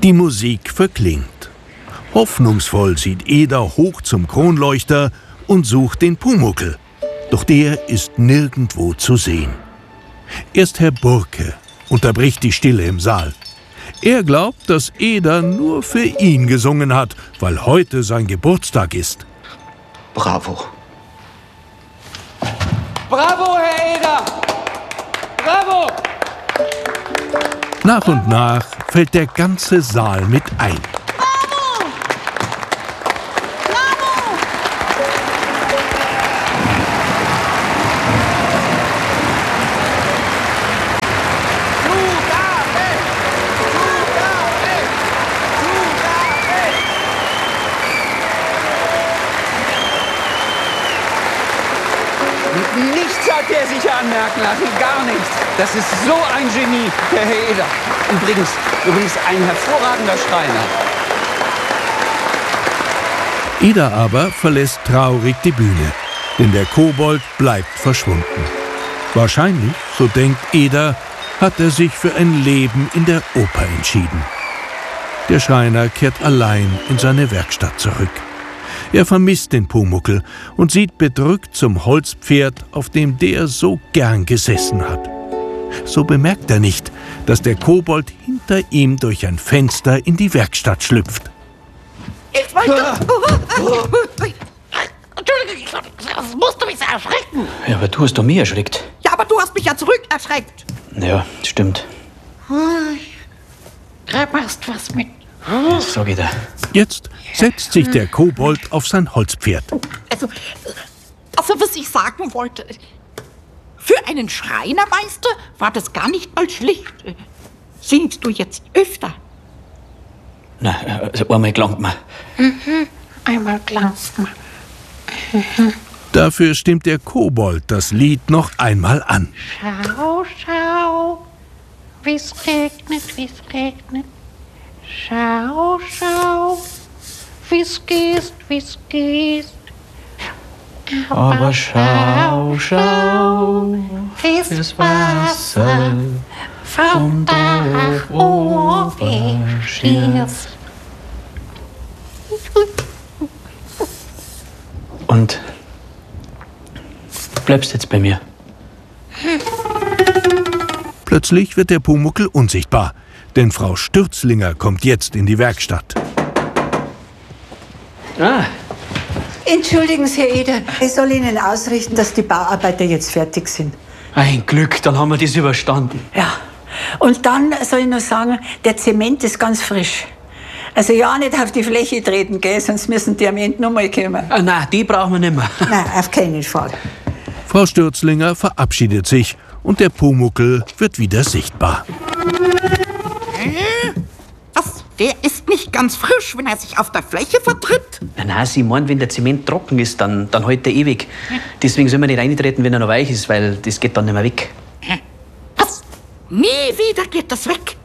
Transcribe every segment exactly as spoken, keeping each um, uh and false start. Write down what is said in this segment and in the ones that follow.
Die Musik verklingt. Hoffnungsvoll sieht Eder hoch zum Kronleuchter und sucht den Pumuckl. Doch der ist nirgendwo zu sehen. Erst Herr Burke unterbricht die Stille im Saal. Er glaubt, dass Eder nur für ihn gesungen hat, weil heute sein Geburtstag ist. Bravo. Bravo, Herr Eder! Bravo! Nach und nach fällt der ganze Saal mit ein. Bravo! Bravo! Nichts hat er sich anmerken lassen, gar nichts. Das ist so ein Genie, der Herr Eder. Übrigens, übrigens ein hervorragender Schreiner. Eder aber verlässt traurig die Bühne, denn der Kobold bleibt verschwunden. Wahrscheinlich, so denkt Eder, hat er sich für ein Leben in der Oper entschieden. Der Schreiner kehrt allein in seine Werkstatt zurück. Er vermisst den Pumuckl und sieht bedrückt zum Holzpferd, auf dem der so gern gesessen hat. So bemerkt er nicht, dass der Kobold hinter ihm durch ein Fenster in die Werkstatt schlüpft. Ich wollte... Entschuldigung, das musst du mich so erschrecken. Ja, aber du hast doch mich erschreckt. Ja, aber du hast mich ja zurück erschreckt. Ja, stimmt. Da machst was mit. Das sag ich dir. Jetzt setzt sich der Kobold auf sein Holzpferd. Also, also, was ich sagen wollte... Für einen Schreinermeister war das gar nicht mal schlicht. Singst du jetzt öfter? Na, also einmal gelangt mir. Mhm, einmal klang's mir. Mhm. Dafür stimmt der Kobold das Lied noch einmal an. Schau, schau, wie's regnet, wie's regnet. Schau, schau, wie's gießt, wie's gießt. Aber, Aber schau, schau, wie's das Wasser vom Dach oben schießt. Und du bleibst jetzt bei mir. Plötzlich wird der Pumuckl unsichtbar, denn Frau Stürzlinger kommt jetzt in die Werkstatt. Ah. Entschuldigen Sie, Herr Eder, ich soll Ihnen ausrichten, dass die Bauarbeiter jetzt fertig sind. Ein Glück, dann haben wir das überstanden. Ja, und dann soll ich noch sagen, der Zement ist ganz frisch. Also ja, nicht auf die Fläche treten, gell, sonst müssen die am Ende noch mal kommen. Ah, nein, die brauchen wir nicht mehr. Nein, auf keinen Fall. Frau Stürzlinger verabschiedet sich und der Pumuckl wird wieder sichtbar. Was? Der ist nicht ganz frisch, wenn er sich auf der Fläche vertritt? Nein, nein, sie meint, wenn der Zement trocken ist, dann, dann hält er ewig. Deswegen soll man nicht reintreten, wenn er noch weich ist, weil das geht dann nicht mehr weg. Was? Nie wieder geht das weg?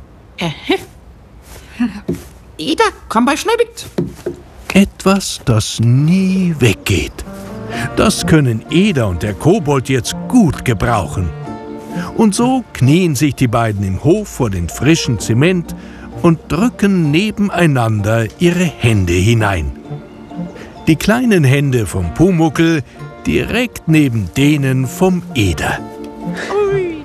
Eder, komm mal schnell mit. Etwas, das nie weggeht. Das können Eder und der Kobold jetzt gut gebrauchen. Und so knien sich die beiden im Hof vor den frischen Zement und drücken nebeneinander ihre Hände hinein. Die kleinen Hände vom Pumuckl direkt neben denen vom Eder. Ui.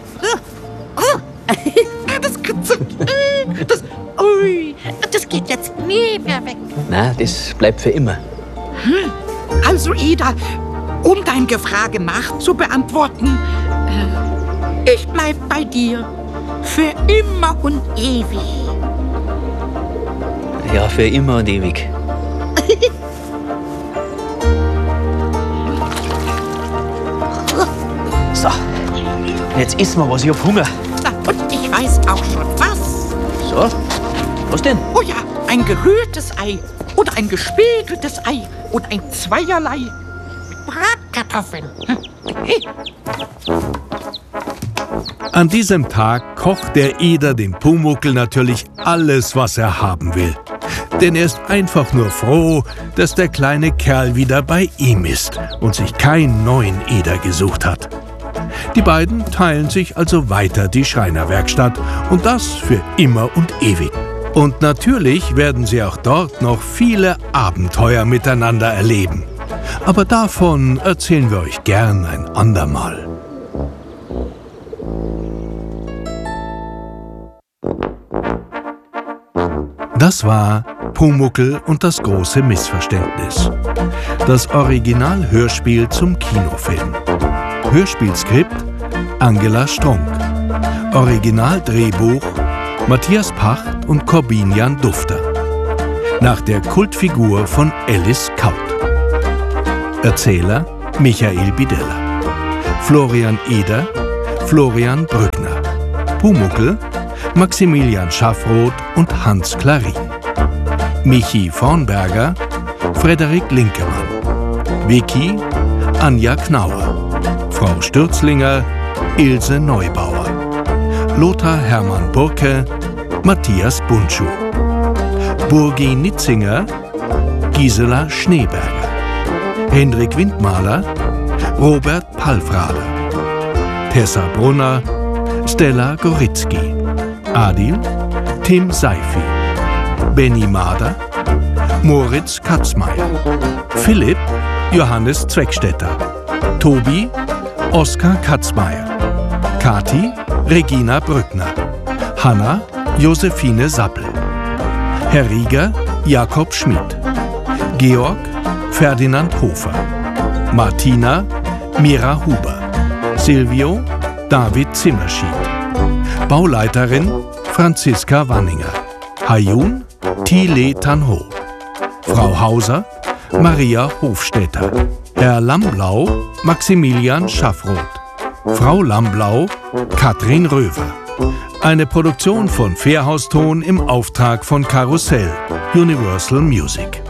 Das kitzelt. Das, ui. Das geht jetzt nie mehr weg. Nein, das bleibt für immer. Also, Eder, um dein Gefrage nachzubeantworten, äh, ich bleib bei dir. Für immer und ewig. Ja, für immer und ewig. So, jetzt essen wir was, ich hab Hunger. Na, und ich weiß auch schon was. So, was denn? Oh ja, ein gerührtes Ei oder ein gespiegeltes Ei und ein Zweierlei mit Bratkartoffeln. An diesem Tag kocht der Eder dem Pumuckl natürlich alles, was er haben will. Denn er ist einfach nur froh, dass der kleine Kerl wieder bei ihm ist und sich keinen neuen Eder gesucht hat. Die beiden teilen sich also weiter die Schreinerwerkstatt und das für immer und ewig. Und natürlich werden sie auch dort noch viele Abenteuer miteinander erleben. Aber davon erzählen wir euch gern ein andermal. Das war Pumuckl und das große Missverständnis. Das Original-Hörspiel zum Kinofilm. Hörspielskript Angela Strunk. Originaldrehbuch Matthias Pacht und Corbinian Dufter. Nach der Kultfigur von Alice Kaut. Erzähler Michael Bidella. Florian Eder, Florian Brückner. Pumuckl Maximilian Schaffroth und Hans Klarin. Michi Vornberger, Frederik Linkemann. Vicky, Anja Knauer. Frau Stürzlinger, Ilse Neubauer. Lothar Hermann Burke, Matthias Buntschuh. Burgi Nitzinger, Gisela Schneeberger. Hendrik Windmaler, Robert Palfrader. Tessa Brunner, Stella Goritzky. Adil, Tim Seifi. Benny Mader, Moritz Katzmeier. Philipp, Johannes Zweckstetter. Tobi, Oskar Katzmeier. Kathi, Regina Brückner. Hanna, Josephine Sappel. Herr Rieger, Jakob Schmid. Georg, Ferdinand Hofer. Martina, Mira Huber. Silvio, David Zimmerschied. Bauleiterin, Franziska Wanninger. Hayun, Thile Tanho. Frau Hauser, Maria Hofstetter. Herr Lamblau, Maximilian Schaffroth. Frau Lamblau, Katrin Röver. Eine Produktion von Fairhaus Ton im Auftrag von Karussell, Universal Music.